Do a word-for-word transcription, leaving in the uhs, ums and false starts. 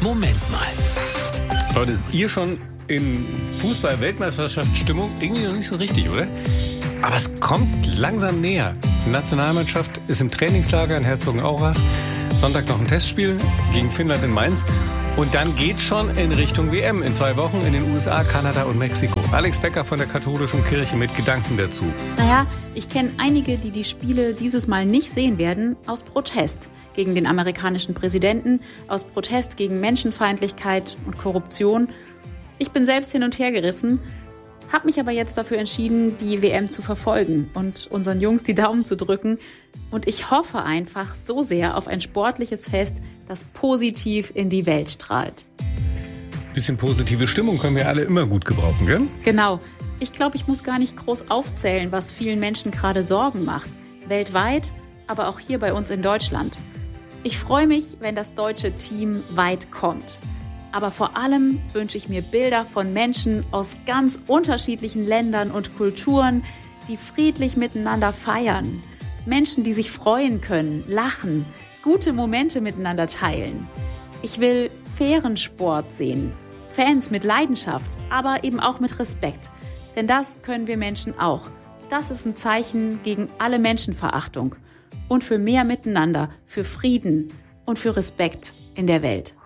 Moment mal. Leute, ist ihr schon in Fußball-Weltmeisterschaftsstimmung? Irgendwie noch nicht so richtig, oder? Aber es kommt langsam näher. Die Nationalmannschaft ist im Trainingslager in Herzogenaurach. Sonntag noch ein Testspiel gegen Finnland in Mainz. Und dann geht schon in Richtung W M in zwei Wochen in den U S A, Kanada und Mexiko. Alex Becker von der Katholischen Kirche mit Gedanken dazu. Naja, ich kenne einige, die die Spiele dieses Mal nicht sehen werden, aus Protest gegen den amerikanischen Präsidenten, aus Protest gegen Menschenfeindlichkeit und Korruption. Ich bin selbst hin und her gerissen, habe mich aber jetzt dafür entschieden, die W M zu verfolgen und unseren Jungs die Daumen zu drücken. Und ich hoffe einfach so sehr auf ein sportliches Fest, das positiv in die Welt strahlt. Bisschen positive Stimmung können wir alle immer gut gebrauchen, gell? Genau. Ich glaube, ich muss gar nicht groß aufzählen, was vielen Menschen gerade Sorgen macht. Weltweit, aber auch hier bei uns in Deutschland. Ich freue mich, wenn das deutsche Team weit kommt. Aber vor allem wünsche ich mir Bilder von Menschen aus ganz unterschiedlichen Ländern und Kulturen, die friedlich miteinander feiern. Menschen, die sich freuen können, lachen, gute Momente miteinander teilen. Ich will fairen Sport sehen, Fans mit Leidenschaft, aber eben auch mit Respekt. Denn das können wir Menschen auch. Das ist ein Zeichen gegen alle Menschenverachtung und für mehr Miteinander, für Frieden und für Respekt in der Welt.